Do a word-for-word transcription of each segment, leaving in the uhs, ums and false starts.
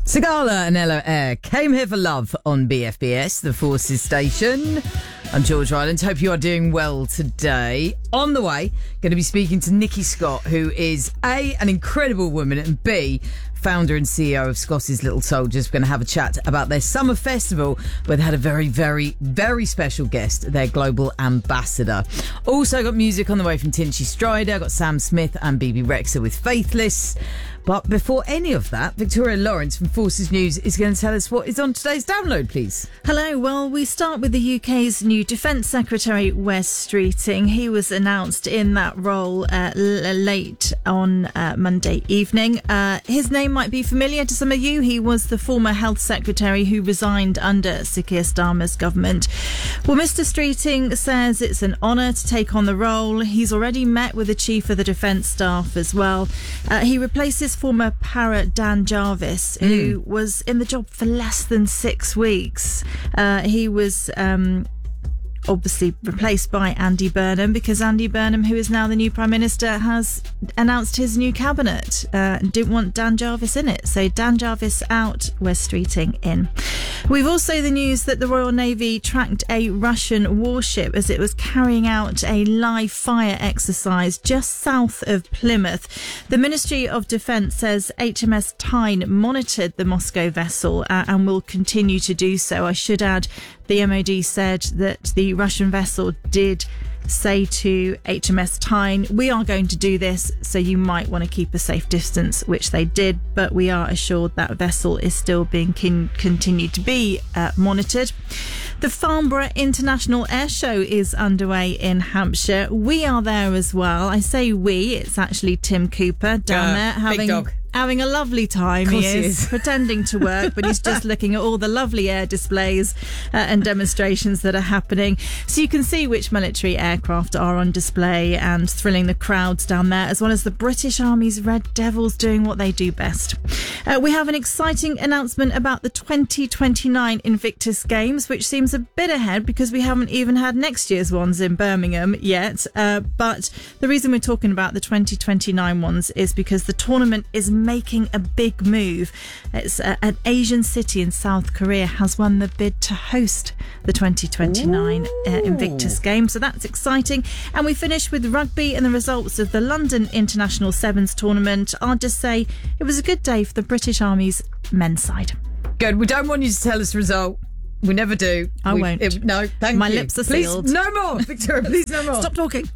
Sigala and Ella Air came here for love on B F B S, the Forces station. I'm George Ryland. Hope you are doing well today. On the way, going to be speaking to Nikki Scott, who is A, an incredible woman, and B, founder and C E O of Scott's Little Soldiers. We're going to have a chat about their summer festival, where they had a very, very, very special guest, their global ambassador. Also got music on the way from Tinchy Strider. Got Sam Smith and B B Rexa with Faithless. But before any of that, Victoria Lawrence from Forces News is going to tell us what is on today's download, please. Hello. Well, we start with the U K's new Defence Secretary, Wes Streeting. He was announced in that role uh, l- late on uh, Monday evening. Uh, his name might be familiar to some of you. He was the former Health Secretary who resigned under Sir Keir Starmer's government. Well, Mr Streeting says it's an honour to take on the role. He's already met with the Chief of the Defence Staff as well. Uh, he replaces former para Dan Jarvis, who mm. was in the job for less than six weeks. Uh, he was um, obviously replaced by Andy Burnham, because Andy Burnham, who is now the new Prime Minister, has announced his new cabinet uh, and didn't want Dan Jarvis in it. So Dan Jarvis out, Wes Streeting in. We've also the news that the Royal Navy tracked a Russian warship as it was carrying out a live fire exercise just south of Plymouth. The Ministry of Defence says H M S Tyne monitored the Moscow vessel uh, and will continue to do so. I should add, the M O D said that the Russian vessel did say to H M S Tyne, we are going to do this, so you might want to keep a safe distance, which they did, but we are assured that vessel is still being kin- continued to be uh, monitored. The Farnborough International Air Show is underway in Hampshire. We are there as well. I say we, it's actually Tim Cooper down uh, there having... Big dog. Having a lovely time. He is, he is pretending to work, but he's just looking at all the lovely air displays uh, and demonstrations that are happening. So you can see which military aircraft are on display and thrilling the crowds down there, as well as the British Army's Red Devils doing what they do best. Uh, we have an exciting announcement about the twenty twenty-nine Invictus Games, which seems a bit ahead because we haven't even had next year's ones in Birmingham yet. Uh, but the reason we're talking about the twenty twenty-nine ones is because the tournament is making a big move. It's uh, an Asian city in South Korea has won the bid to host the twenty twenty-nine uh, Invictus Games, so that's exciting. And we finish with rugby and the results of the London International Sevens tournament. I'll just say it was a good day for the British Army's men's side. Good. We don't want you to tell us the result. We never do. I we, won't. It, no, thank My you. lips are please, sealed. No more, Victoria, please no more. Stop talking.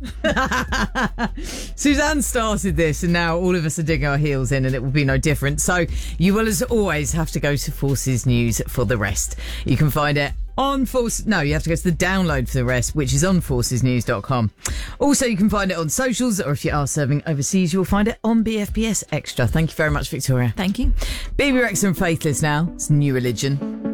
Suzanne started this and now all of us are digging our heels in and it will be no different. So you will as always have to go to Forces News for the rest. You can find it on Force. No, you have to go to the download for the rest, which is on forces news dot com. Also, you can find it on socials, or if you are serving overseas, you'll find it on B F B S Extra. Thank you very much, Victoria. Thank you. B B Rexa and Faithless now. It's New Religion.